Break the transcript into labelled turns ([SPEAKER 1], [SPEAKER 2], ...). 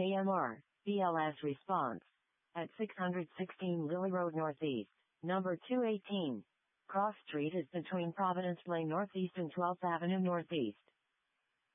[SPEAKER 1] AMR, BLS response. At 616 Lily Road Northeast, number 218. Cross Street is between Providence Way Northeast and 12th Avenue Northeast.